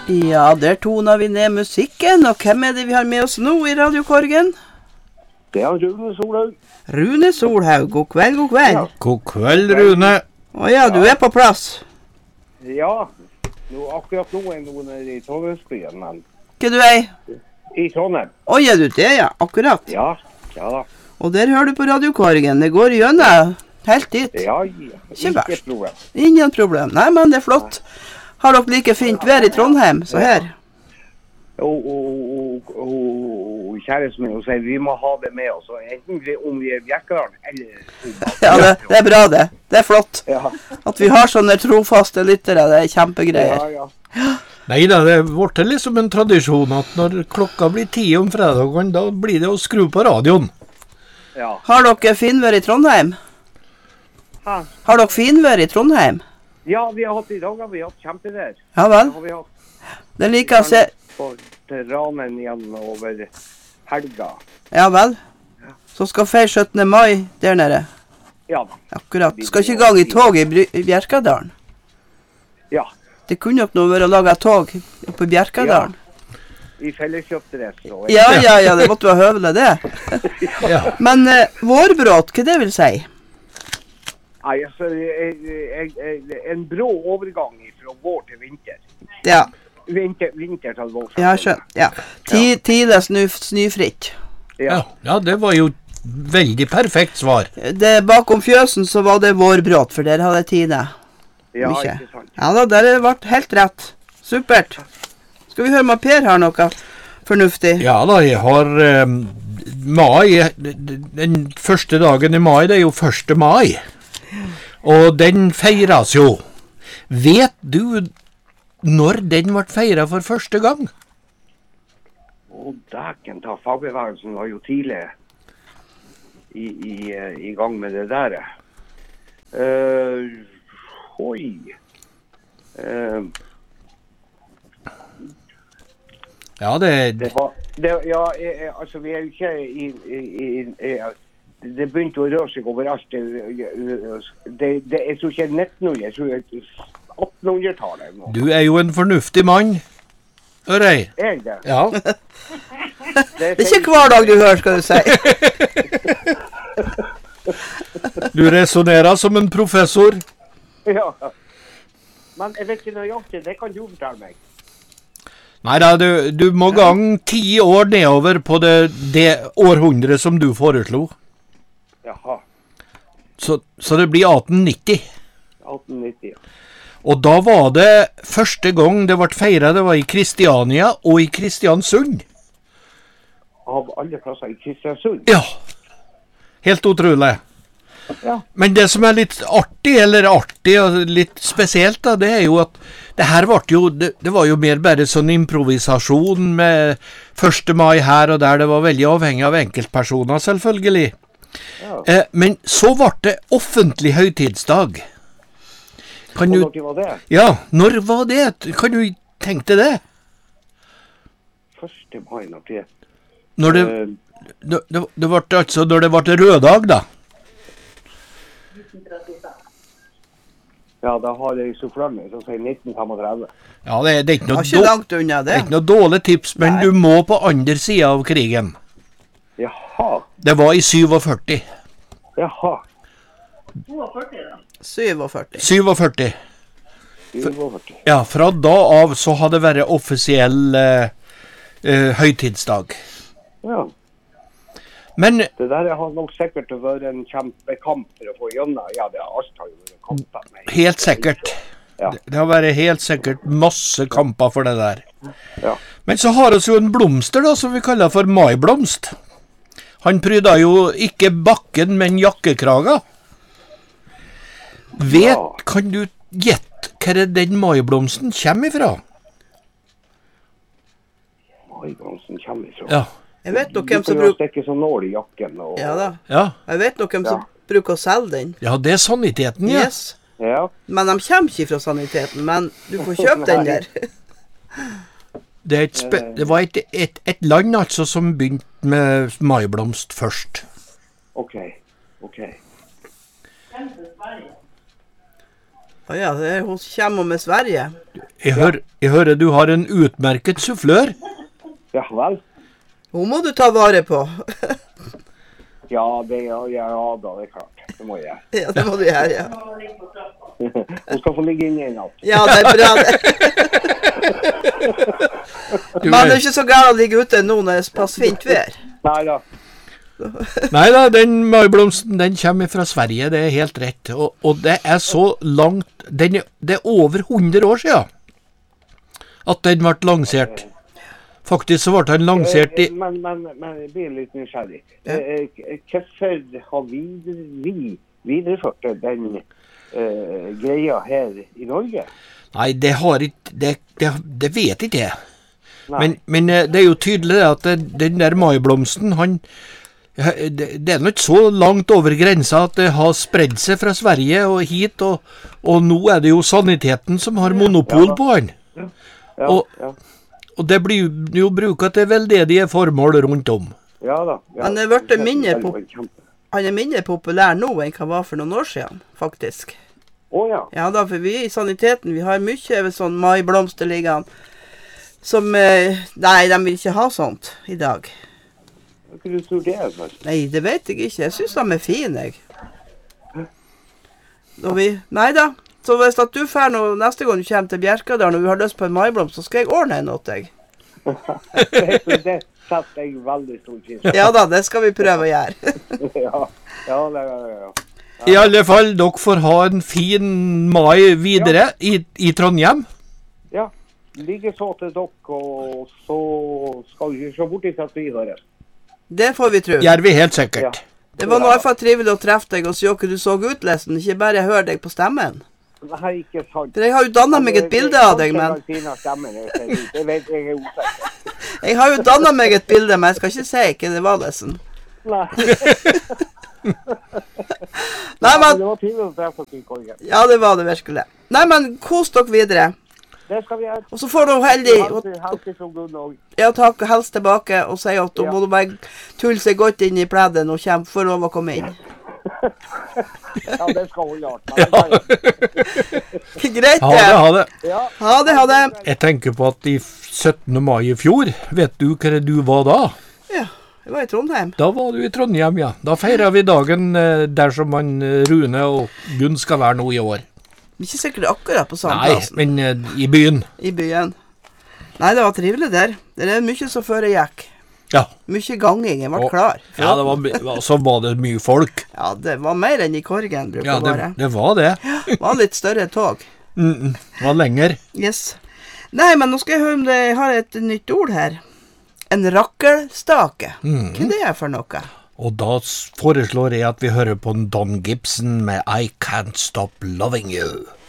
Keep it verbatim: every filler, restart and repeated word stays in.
Ja, der toner vi ned musikken, og hvem er det vi har med oss nå i radiokorgen? Det er Rune Solhaug. Rune Solhaug, god kveld, god kveld. Ja. God kveld, Rune. Å ja, du er på plass. Ja, nå, akkurat nå er noen i Trondheimsbyen, men... Hva du er? I Trondheim. Å, er du det, ja, akkurat. Ja, ja da. Og der hører du på radiokorgen, det går gjennom helt dit. Ja, ja, ikke verst. problem. Ingen problem, nei, men det er flott. Har dere like fint vær i Trondheim, så her? Og, og, og, og kjæresten min sier vi må ha det med oss, enten om vi er Bjerkedalen eller... Ja, det, det er bra det. Det er flott. Ja. At vi har sånne trofaste lyttere, det er kjempegreier. Ja, ja. Neida, det ble liksom en tradisjon at når klokka blir ti om fredagen, da blir det å skru på radioen. Ja. Har dere finvær i Trondheim? Hæ? Har dere finvær i Trondheim? Ja, vi har hatt i dag, vi har hatt kjempevær. Ja vel. Det har vi hatt. Det liker å se... Til ranen igjen over helga. Ja vel. Så skal feire syttende mai der nede. Ja da. Akkurat. Skal ikke i gang i tog i, Bry i Bjerkedalen? Ja. Det kunne nok noe være å lage tog på Bjerkedalen. Ja. I felleskjøpdress. Ja, ja, ja, det måtte være høvelig det. Ja. Men uh, vårbrått, hva det vil si? Nei, altså, jeg, jeg, jeg, en brå overgang fra vår til vinter. Ja. Vinter, vinter til vår. Ja, skjønt. Ja. Ti, tidlig snø, snøfritt. Ja. ja, det var jo veldig perfekt svar. Det, bakom fjøsen så var det vårbrått, for der hadde jeg tine. Ja, Mykje. ikke sant. Ja da, der har det vært helt rett. Supert. Skal vi høre med Per her noe fornuftig? Ja da, jeg har eh, mai, den første dagen i mai, det er jo første mai. Og den feiras jo. Vet du når den ble feiret for første gang? Å, dæken ta fagbevegelsen var jo tidlig i, i, i gang med det der. Uh, oi. Uh, ja, det... det, var, det ja, jeg, jeg, altså vi er jo ikke i... i, i, i det begynte å røre seg overalt. Det, det, det, jeg tror ikke nitten hundre, jeg tror attenhundretallet. Du er jo en fornuftig mann, Ørei. Er jeg det? Ja. Det er ikke hver dag du hører, skal du si. Du resonerer som en professor. Ja. Men jeg vet ikke nøyaktig, det kan du fortelle meg. Neida, du, du må gang ti år nedover på det, det århundre som du foreslo. Jaha. Så, så det blir atten nitti. atten nitti, ja. Og da var det første gang det ble feiret, det var i Kristiania og i Kristiansund. Av alle plasser i Kristiansund? Ja. Helt utrolig. Ja. Men det som er litt artig, eller artig og litt spesielt da, det er jo at det her var jo, det, det var jo mer bare sånn improvisasjon med første mai her og der, det var veldig avhengig av enkeltpersoner selvfølgelig. Ja. Eh, men så var det offentlig høytidsdag. Kan og du, når var det? Ja, når var det? Kan du tenke deg det? første mai, når det... Når det, uh, det, det, det var altså når det var røddag da? Ja, da har jeg sufflønner som sier nitten femogtredve. Ja, det, det er ikke noe, ikke langt unna det. Det er ikke noe dårlig tips, men Nei. Du må på andre siden av krigen. Jaha. Det var i syttiåtte. Jaha. syttiåtte da. syttiåtte. syttiåtte. Ja, fra da av så hadde det vært offisiell uh, uh, høytidsdag. Ja. Men det der har nok sikkert vært en kjempekamp for å få gjennom. Ja, det har alt har jo vært kamper med. Helt sikkert. Ja. Det har vært helt sikkert masse kamper for det der. Ja. Men så har vi jo en blomster da, som vi kaller for maiblomst. Han pryda jo ikke bakken, men jakkekraga. Vet, ja. Kan du gjette hva den maiblomsten kommer ifra? Maiblomsten kommer ifra? Ja. Jeg vet nok hvem som bruker... Du kan jo stikke sånn nål i jakken. Og... Ja da. Ja. Jeg vet nok hvem ja. Som bruker å selge den. Ja, det er saniteten, ja. Yes. Ja. Men de kommer ikke fra saniteten, men du får kjøpe den der. Det, er et spe... det var et, et, et land altså som begynte med maiblomst først. Ok, ok. Å ja, det er, hun kommer med Sverige. Jeg, hør, jeg hører du har en utmerket sufflør. Ja vel. Hun må du ta vare på. Ja, det, ja, ja, da, det er klart. Det må jeg. Ja, det må du gjøre, ja. Hun skal få ligge inne i natt. Ja, det er bra det. Du, Men det er ikke så galt å ligge ute nå når det er pass fint vær. Nei da. Nei da, den maiblomsten, den kommer fra Sverige, det er helt rett. Og, og det er så langt, den, er- det er over hundre år siden at den ble lansert. Faktisk så ble den lansert i... Eh, Men, men, men jeg blir litt nysgjerrig. Eh, eh, Hvorfor har vi, vi videreført den eh, greia her i Norge? Nei, det har ikke, det, det, det vet ikke jeg. Nei. Men, men eh, det er jo tydelig at det, den der maiblomsten, han, det, det er nok så langt over grensa at det har spredd seg fra Sverige og hit, og, og nå er det jo saniteten som har monopol på han. Ja, Og- ja. Og det blir jo bruket til veldedige formål rundt om. Ja da. Ja. Han er blitt mindre på- Kjempe. Han er mindre populær nå enn han var for noen år siden, faktisk. Å ja. Ja da, for vi i saniteten, vi har mye sånn maiblomster liggende, som, eh, nei, de vil ikke ha sånt i dag. Hva tror du tror det er for? Nei, det vet jeg ikke. Jeg synes de er fine, jeg. Og vi, nei da. Så hvis at du fer nå neste gang du kommer til Bjerkadalen og du har lyst på en maiblomst, så skal jeg ordne en åt deg. det, det setter jeg veldig stor pris på. Ja da, det skal vi prøve å gjøre. Ja, ja, ja, ja, ja. I alle fall, dere får ha en fin mai videre i, i Trondheim. Ja, ligge så til dere, og så skal vi se bort ifra at vi hører. Det får vi tro. Gjør vi helt sikkert. Det var nå i hvert fall trivelig å treffe deg og se hvordan du så ut, Lesen. Ikke bare høre deg på stemmen. Nei, ikke sant. For jeg har jo dannet meg et bilde av deg, men... Det vet jeg er usikker. Jeg har jo dannet meg et bilde, men jeg skal ikke si hva det var, Lesen. Nei. Nei, Men men... det var trivelig å treffe dere i Korgen. Ja, det var det virkelig. Nei, men kos dere videre. Det skal vi gjøre. Og så får du heldig og, Helse fra Gunn og... ja, takk og helst tilbake og si at du Ja. må bare tulle seg godt inn i pleden og kjem, få lov å komme inn. Ja, det skal hun gjøre. Greit, Ha det, det. ha det. Ja. Ha det, ha det. Jeg tenker på at i syttende mai i fjor, vet du hva du var da? Ja, jeg var i Trondheim. Da var du i Trondheim, ja. Da feirer vi dagen eh, der som man eh, Rune og Gunn skal være nå i år. Ikke sikkert akkurat på samme Nei, plassen men eh, i byen. i byen. Nei, det var trivelig der. Det er mye som foregikk. Ja. Mye ganging, jeg var Og- klar. Ja, det var, my- så var det mye folk. Ja, det var mer enn i Korgen, bruker Ja, det det, være. det var det. Det var litt større tog. Mm, mm, det var lenger. Yes. Nei, men nå skal jeg høre om det jeg har et nytt ord her. En rakkelstake. Mm. Hva det er for noe? Og da s- foreslår jeg at vi hører på Don Gibson med I Can't Stop Loving You.